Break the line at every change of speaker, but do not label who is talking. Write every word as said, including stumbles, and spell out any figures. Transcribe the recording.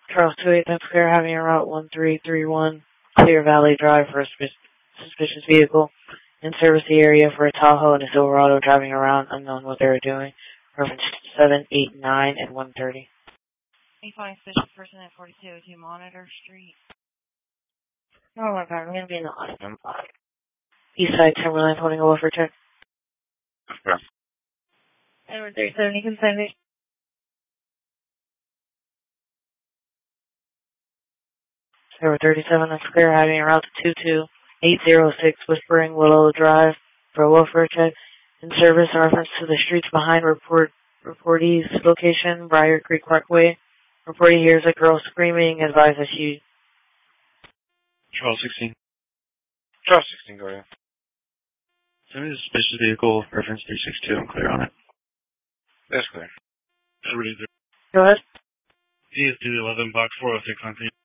Charles two eight, that's clear, having a route one three three one, Clear Valley Drive for a suspicious vehicle. In service the area for a Tahoe and a Silverado driving around, unknown what they were doing. Reference seven eight nine and one thirty.
You find suspicious person at forty-two oh two Monitor Street.
Oh my god, I'm going to be in the Austin block. Eastside Timberland holding a welfare check.
Okay.
Edward thirty-seven, you can send me. Edward thirty-seven, that's clear, having a route to two two eight zero six Whispering Willow Drive for a welfare check. In service, in reference to the streets behind report reportee's location, Briar Creek Parkway. Reportee hears a girl screaming, advise that she...
Charles sixteen.
Charles sixteen, go ahead.
Send me the suspicious vehicle, reference three six two, I'm clear on it.
That's clear.
Everybody
Go ahead.
D S two eleven, box four oh six, on